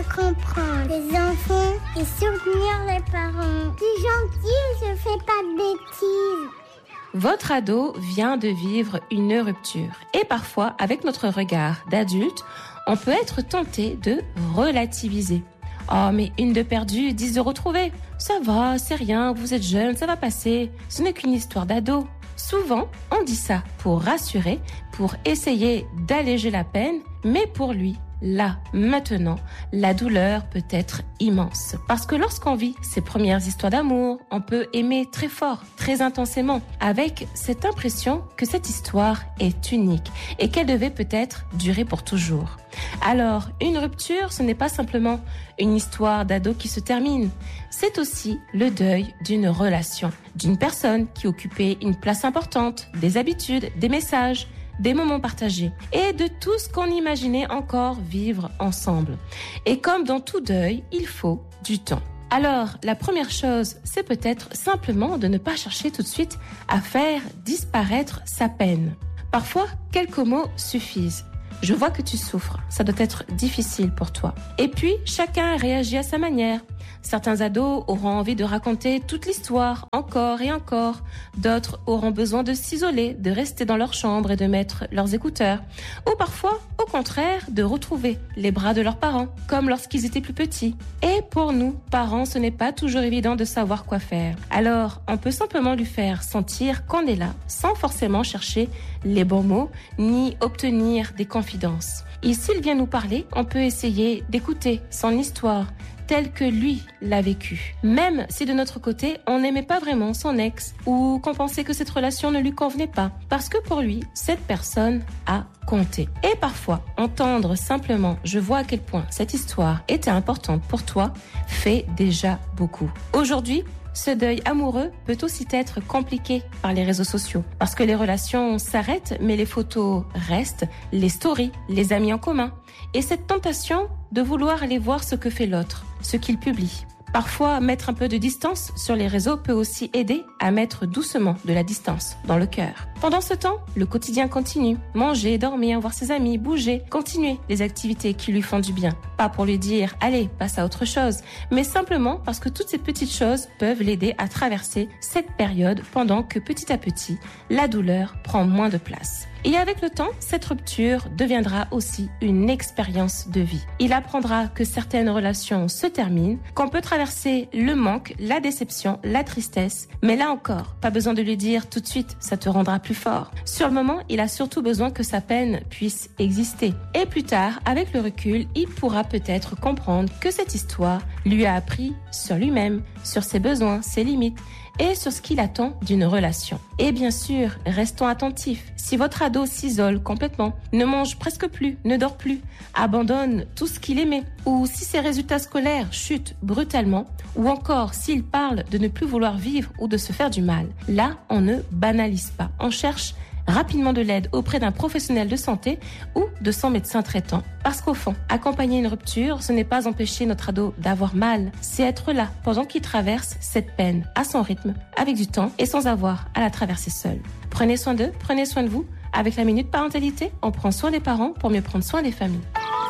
comprendre les enfants et soutenir les parents. Je suis gentille, je fais pas de bêtises. Votre ado vient de vivre une rupture. Et parfois, avec notre regard d'adulte, on peut être tenté de relativiser. Oh, mais une de perdue, 10 de retrouvée. Ça va, c'est rien, vous êtes jeune, ça va passer. Ce n'est qu'une histoire d'ado. Souvent, on dit ça pour rassurer, pour essayer d'alléger la peine, mais pour lui, là, maintenant, la douleur peut être immense. Parce que lorsqu'on vit ses premières histoires d'amour, on peut aimer très fort, très intensément, avec cette impression que cette histoire est unique et qu'elle devait peut-être durer pour toujours. Alors, une rupture, ce n'est pas simplement une histoire d'ado qui se termine. C'est aussi le deuil d'une relation, d'une personne qui occupait une place importante, des habitudes, des messages, des moments partagés et de tout ce qu'on imaginait encore vivre ensemble. Et comme dans tout deuil, il faut du temps. Alors, la première chose, c'est peut-être simplement de ne pas chercher tout de suite à faire disparaître sa peine. Parfois, quelques mots suffisent. Je vois que tu souffres, ça doit être difficile pour toi. Et puis, chacun réagit à sa manière. Certains ados auront envie de raconter toute l'histoire, encore et encore. D'autres auront besoin de s'isoler, de rester dans leur chambre et de mettre leurs écouteurs. Ou parfois, au contraire, de retrouver les bras de leurs parents, comme lorsqu'ils étaient plus petits. Et pour nous, parents, ce n'est pas toujours évident de savoir quoi faire. Alors, on peut simplement lui faire sentir qu'on est là, sans forcément chercher les bons mots, ni obtenir des confidences. Et s'il vient nous parler, on peut essayer d'écouter son histoire, tel que lui l'a vécu. Même si de notre côté, on n'aimait pas vraiment son ex ou qu'on pensait que cette relation ne lui convenait pas. Parce que pour lui, cette personne a compté. Et parfois, entendre simplement « je vois à quel point cette histoire était importante pour toi » fait déjà beaucoup. Aujourd'hui, ce deuil amoureux peut aussi être compliqué par les réseaux sociaux. Parce que les relations s'arrêtent, mais les photos restent, les stories, les amis en commun. Et cette tentation de vouloir aller voir ce que fait l'autre, ce qu'il publie. Parfois, mettre un peu de distance sur les réseaux peut aussi aider à mettre doucement de la distance dans le cœur. Pendant ce temps, le quotidien continue. Manger, dormir, voir ses amis, bouger, continuer les activités qui lui font du bien. Pas pour lui dire « allez, passe à autre chose », mais simplement parce que toutes ces petites choses peuvent l'aider à traverser cette période pendant que petit à petit, la douleur prend moins de place. Et avec le temps, cette rupture deviendra aussi une expérience de vie. Il apprendra que certaines relations se terminent, qu'on peut traverser le manque, la déception, la tristesse. Mais là encore, pas besoin de lui dire tout de suite, ça te rendra plus fort. Sur le moment, il a surtout besoin que sa peine puisse exister. Et plus tard, avec le recul, il pourra peut-être comprendre que cette histoire lui a appris sur lui-même, sur ses besoins, ses limites, et sur ce qu'il attend d'une relation. Et bien sûr, restons attentifs. Si votre ado s'isole complètement, ne mange presque plus, ne dort plus, abandonne tout ce qu'il aimait, ou si ses résultats scolaires chutent brutalement, ou encore s'il parle de ne plus vouloir vivre ou de se faire du mal, là, on ne banalise pas. On cherche rapidement de l'aide auprès d'un professionnel de santé ou de son médecin traitant. Parce qu'au fond, accompagner une rupture, ce n'est pas empêcher notre ado d'avoir mal, c'est être là pendant qu'il traverse cette peine à son rythme, avec du temps et sans avoir à la traverser seul. Prenez soin d'eux, prenez soin de vous. Avec la Minute Parentalité, on prend soin des parents pour mieux prendre soin des familles.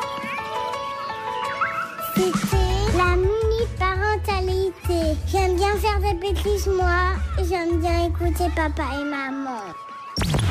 C'était la Minute Parentalité. J'aime bien faire des bêtises, moi. J'aime bien écouter papa et maman.